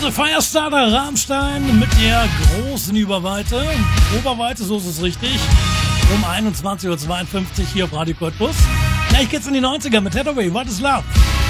Unsere Firestarter Rammstein mit der großen Oberweite, so ist es richtig, um 21.52 Uhr hier auf Radio Cottbus. Gleich geht's in die 90er mit Hathaway, What is Love?